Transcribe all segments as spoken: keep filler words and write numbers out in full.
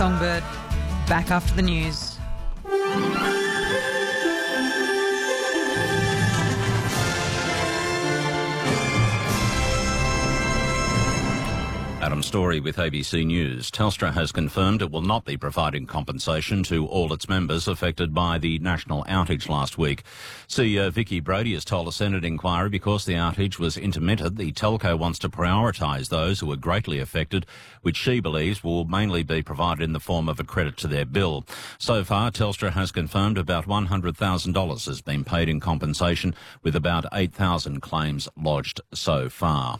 Songbird, back after the news. Adam Story with A B C News. Telstra has confirmed it will not be providing compensation to all its members affected by the national outage last week. C E O Vicky Brody has told a Senate inquiry because the outage was intermittent, the telco wants to prioritise those who were greatly affected, which she believes will mainly be provided in the form of a credit to their bill. So far, Telstra has confirmed about one hundred thousand dollars has been paid in compensation, with about eight thousand claims lodged so far.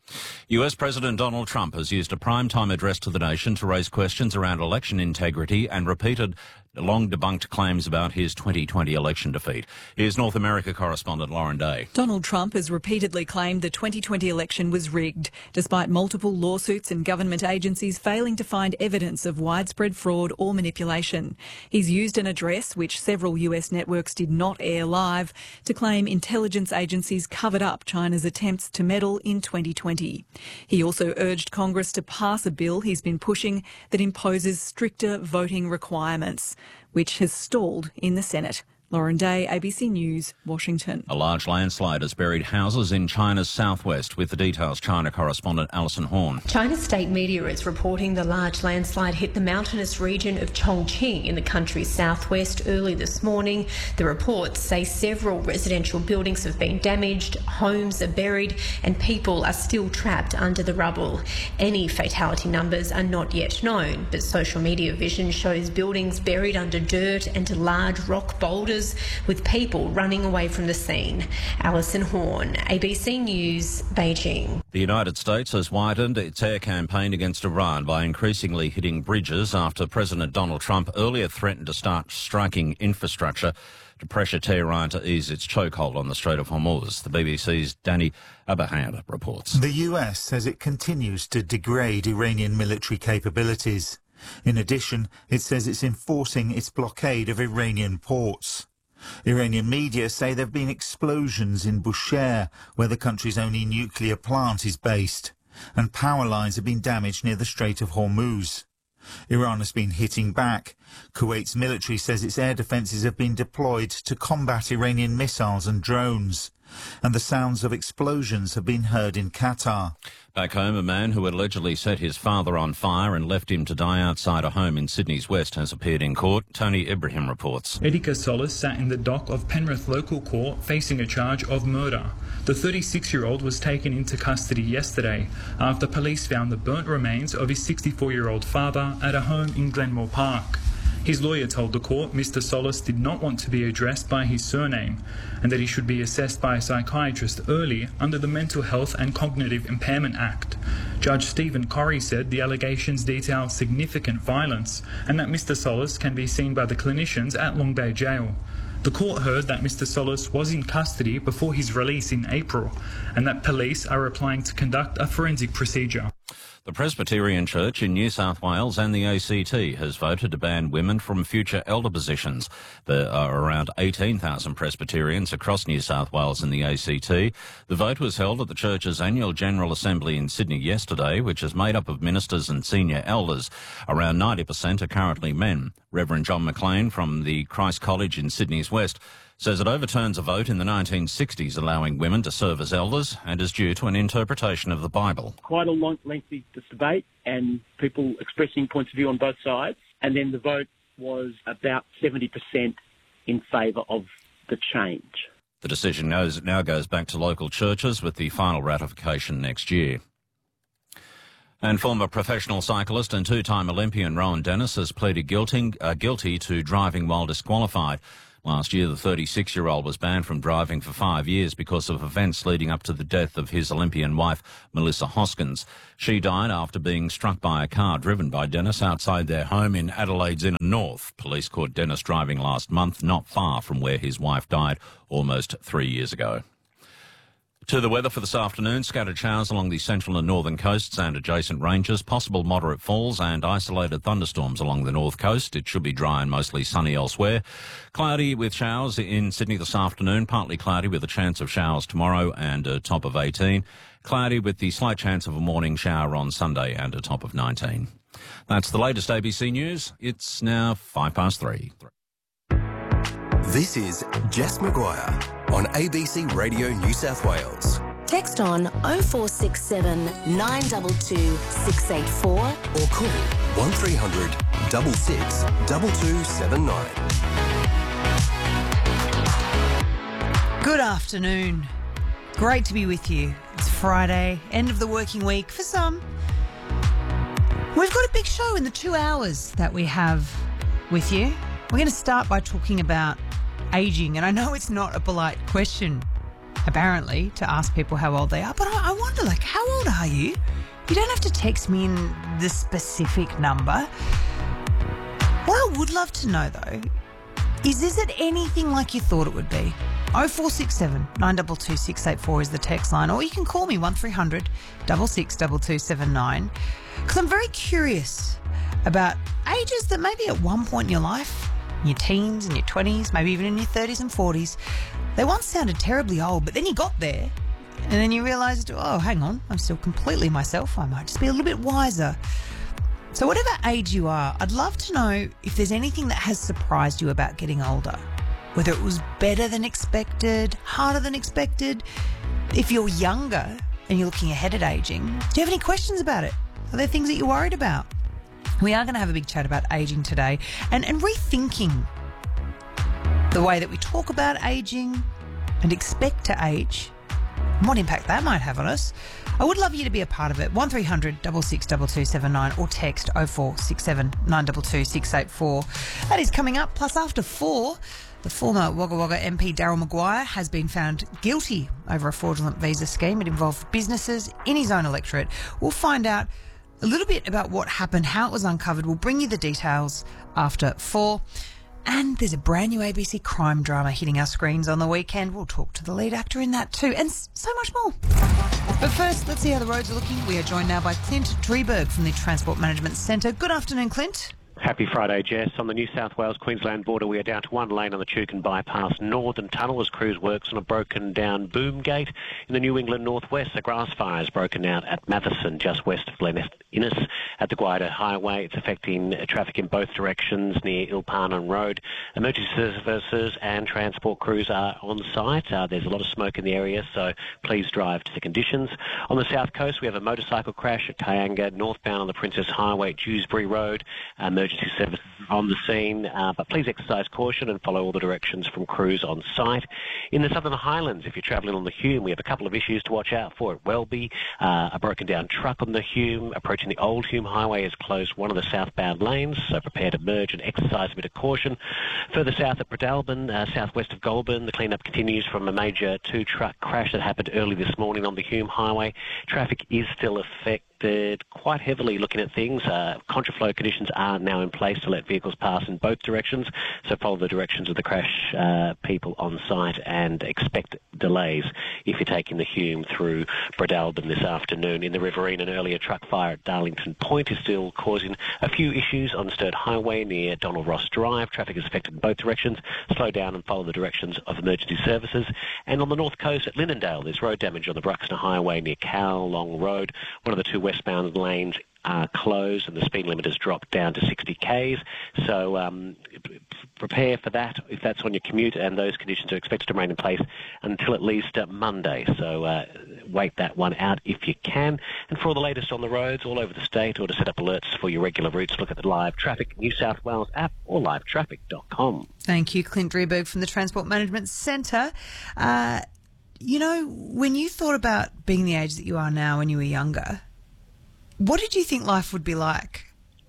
U S President Donald Trump has used a primetime address to the nation to raise questions around election integrity and repeated long-debunked claims about his twenty twenty election defeat. Here's North America correspondent Lauren Day. Donald Trump has repeatedly claimed the twenty twenty election was rigged, despite multiple lawsuits and government agencies failing to find evidence of widespread fraud or manipulation. He's used an address, which several U S networks did not air live, to claim intelligence agencies covered up China's attempts to meddle in twenty twenty. He also urged Congress to pass a bill he's been pushing that imposes stricter voting requirements, which has stalled in the Senate. Lauren Day, A B C News, Washington. A large landslide has buried houses in China's southwest. With the details, China correspondent Alison Horn. China's state media is reporting the large landslide hit the mountainous region of Chongqing in the country's southwest early this morning. The reports say several residential buildings have been damaged, homes are buried, and people are still trapped under the rubble. Any fatality numbers are not yet known, but social media vision shows buildings buried under dirt and large rock boulders, with people running away from the scene. Alison Horn, A B C News, Beijing. The United States has widened its air campaign against Iran by increasingly hitting bridges after President Donald Trump earlier threatened to start striking infrastructure to pressure Tehran to ease its chokehold on the Strait of Hormuz. The B B C's Danny Aberhand reports. The U S says it continues to degrade Iranian military capabilities. In addition, it says it's enforcing its blockade of Iranian ports. Iranian media say there have been explosions in Bushehr, where the country's only nuclear plant is based, and power lines have been damaged near the Strait of Hormuz. Iran has been hitting back. Kuwait's military says its air defences have been deployed to combat Iranian missiles and drones. And the sounds of explosions have been heard in Qatar. Back home, a man who allegedly set his father on fire and left him to die outside a home in Sydney's West has appeared in court. Tony Ibrahim reports. Edika Solis sat in the dock of Penrith Local Court facing a charge of murder. The thirty-six-year-old was taken into custody yesterday after police found the burnt remains of his sixty-four-year-old father at a home in Glenmore Park. His lawyer told the court Mister Solis did not want to be addressed by his surname and that he should be assessed by a psychiatrist early under the Mental Health and Cognitive Impairment Act. Judge Stephen Corrie said the allegations detail significant violence and that Mister Solis can be seen by the clinicians at Long Bay Jail. The court heard that Mister Solis was in custody before his release in April and that police are applying to conduct a forensic procedure. The Presbyterian Church in New South Wales and the A C T has voted to ban women from future elder positions. There are around eighteen thousand Presbyterians across New South Wales and the A C T. The vote was held at the church's annual General Assembly in Sydney yesterday, which is made up of ministers and senior elders. Around ninety percent are currently men. Reverend John McLean from the Christ College in Sydney's West says it overturns a vote in the nineteen sixties allowing women to serve as elders and is due to an interpretation of the Bible. Quite a long, lengthy debate and people expressing points of view on both sides. And then the vote was about seventy percent in favour of the change. The decision now goes back to local churches with the final ratification next year. And former professional cyclist and two-time Olympian Rowan Dennis has pleaded guilty, uh, guilty to driving while disqualified. Last year, the thirty-six-year-old was banned from driving for five years because of events leading up to the death of his Olympian wife, Melissa Hoskins. She died after being struck by a car driven by Dennis outside their home in Adelaide's inner north. Police caught Dennis driving last month, not far from where his wife died almost three years ago. To the weather for this afternoon, scattered showers along the central and northern coasts and adjacent ranges, possible moderate falls and isolated thunderstorms along the north coast. It should be dry and mostly sunny elsewhere. Cloudy with showers in Sydney this afternoon, partly cloudy with a chance of showers tomorrow and a top of eighteen. Cloudy with the slight chance of a morning shower on Sunday and a top of nineteen. That's the latest A B C News. It's now five past three. This is Jess Maguire on A B C Radio New South Wales. Text on oh four six seven, nine two two, six eight four or call one three hundred, six six, two two seven nine. Good afternoon. Great to be with you. It's Friday, end of the working week for some. We've got a big show in the two hours that we have with you. We're going to start by talking about ageing, and I know it's not a polite question, apparently, to ask people how old they are, but I, I wonder, like, how old are you? You don't have to text me in the specific number. What I would love to know, though, is is it anything like you thought it would be? oh four six seven, nine two two, six eight four is the text line, or you can call me one three hundred, six six, two two seven nine, because I'm very curious about ages that maybe at one point in your life, in your teens, in your twenties, maybe even in your thirties and forties, they once sounded terribly old, but then you got there and then you realised, oh, hang on, I'm still completely myself. I might just be a little bit wiser. So whatever age you are, I'd love to know if there's anything that has surprised you about getting older, whether it was better than expected, harder than expected. If you're younger and you're looking ahead at ageing, do you have any questions about it? Are there things that you're worried about? We are going to have a big chat about ageing today and, and rethinking the way that we talk about ageing and expect to age and what impact that might have on us. I would love you to be a part of it. one three hundred, six six, two two seven nine or text oh four six seven, nine two two, six eight four. That is coming up. Plus, after four, the former Wagga Wagga M P Daryl Maguire has been found guilty over a fraudulent visa scheme. It involved businesses in his own electorate. We'll find out a little bit about what happened, how it was uncovered. We'll bring you the details after four. And there's a brand new A B C crime drama hitting our screens on the weekend. We'll talk to the lead actor in that too, and so much more. But first, let's see how the roads are looking. We are joined now by Clint Drieberg from the Transport Management Centre. Good afternoon, Clint. Happy Friday, Jess. On the New South Wales-Queensland border, we are down to one lane on the Chukin Bypass Northern Tunnel as crews works on a broken-down boom gate. In the New England northwest, a grass fire is broken out at Matheson, just west of Glen Innes. At the Guida Highway, it's affecting traffic in both directions near Ilparnon Road. Emergency services and transport crews are on site. Uh, there's a lot of smoke in the area, so please drive to the conditions. On the south coast, we have a motorcycle crash at Kayanga, northbound on the Princess Highway at Dewsbury Road. Um, Emergency services on the scene, uh, but please exercise caution and follow all the directions from crews on site. In the Southern Highlands, if you're travelling on the Hume, we have a couple of issues to watch out for at Welby. Uh, a broken down truck on the Hume approaching the old Hume Highway has closed one of the southbound lanes, so prepare to merge and exercise a bit of caution. Further south at Bredalbin, uh, southwest of Goulburn, the clean-up continues from a major two-truck crash that happened early this morning on the Hume Highway. Traffic is still affected quite heavily looking at things. Uh, contraflow conditions are now in place to let vehicles pass in both directions, so follow the directions of the crash uh, people on site and expect delays if you're taking the Hume through Bredalbin this afternoon. In the Riverine, an earlier truck fire at Darlington Point is still causing a few issues on Sturt Highway near Donald Ross Drive. Traffic is affected in both directions. Slow down and follow the directions of emergency services. And on the north coast at Lindendale, there's road damage on the Bruxner Highway near Cowlong Road. One of the two westbound lanes are closed and the speed limit has dropped down to sixty kays. So um, prepare for that if that's on your commute, and those conditions are expected to remain in place until at least uh, Monday. So uh, wait that one out if you can. And for all the latest on the roads all over the state, or to set up alerts for your regular routes, look at the Live Traffic New South Wales app or live traffic dot com. Thank you, Clint Drieberg from the Transport Management Centre. Uh, you know, when you thought about being the age that you are now when you were younger, what did you think life would be like?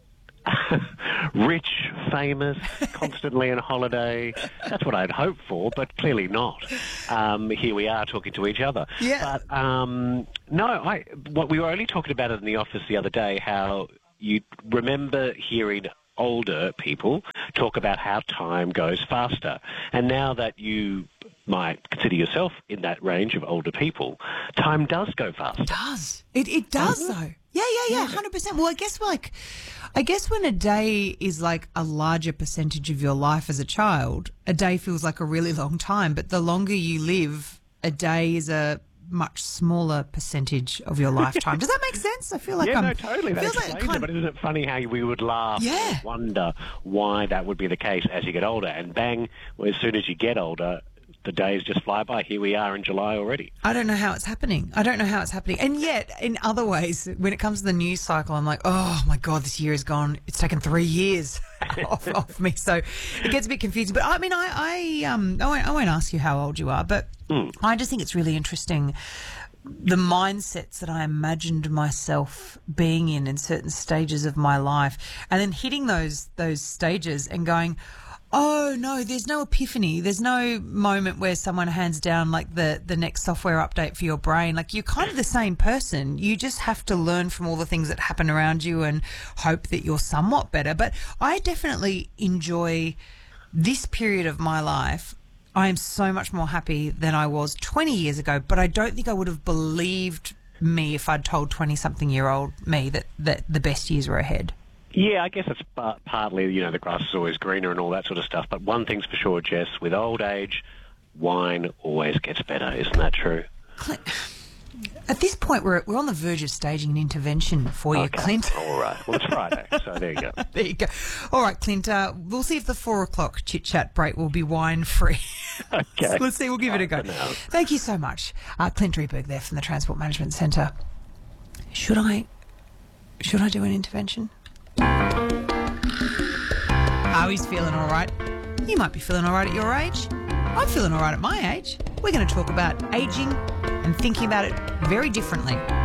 Rich, famous, constantly on holiday. That's what I'd hoped for, but clearly not. Um, here we are talking to each other. Yeah. But um, no, I, what we were only talking about it in the office the other day, how you remember hearing older people talk about how time goes faster. And now that you might consider yourself in that range of older people, time does go faster. It does. It, it does, Does it? though. Yeah, yeah, yeah, one hundred percent. Well, I guess like, I guess when a day is like a larger percentage of your life as a child, a day feels like a really long time. But the longer you live, a day is a much smaller percentage of your lifetime. Does that make sense? I feel like yeah, I'm... no, totally. That feels explains like it, kind but isn't it funny how we would laugh Yeah. and wonder why that would be the case as you get older? And bang, well, as soon as you get older, the days just fly by. Here we are in July already. I don't know how it's happening. I don't know how it's happening. And yet, in other ways, when it comes to the news cycle, I'm like, oh, my God, this year is gone. It's taken three years off, off me. So it gets a bit confusing. But, I mean, I I, um, I, won't, I won't ask you how old you are, but mm. I just think it's really interesting the mindsets that I imagined myself being in in certain stages of my life, and then hitting those those stages and going, oh, no, there's no epiphany. There's no moment where someone hands down, like, the, the next software update for your brain. Like, you're kind of the same person. You just have to learn from all the things that happen around you and hope that you're somewhat better. But I definitely enjoy this period of my life. I am so much more happy than I was twenty years ago, but I don't think I would have believed me if I'd told twenty-something-year-old me that, that the best years were ahead. Yeah, I guess it's partly, you know, the grass is always greener and all that sort of stuff. But one thing's for sure, Jess, with old age, wine always gets better. Isn't that true? Clint, at this point, we're we're on the verge of staging an intervention for you, okay. Clint. All right. Well, it's Friday, so there you go. There you go. All right, Clint, uh, we'll see if the four o'clock chit-chat break will be wine-free. Okay. So let's see. We'll give Bye it a go. Thank you so much. Uh, Clint Drieberg there from the Transport Management Centre. Should I, should I do an intervention? Oh, he's feeling all right. You might be feeling all right at your age. I'm feeling all right at my age. We're going to talk about ageing and thinking about it very differently.